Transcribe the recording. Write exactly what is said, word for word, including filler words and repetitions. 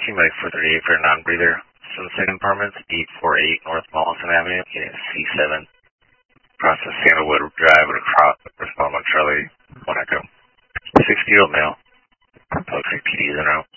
Medic four thirty-eight for a non-breather. Sunset Apartments, eight forty-eight North Mollison Avenue, yeah, C seven. Process Sandalwood Drive with a crop. Respond on Charlie, one Echo. sixty-year-old male. Public P D is in route.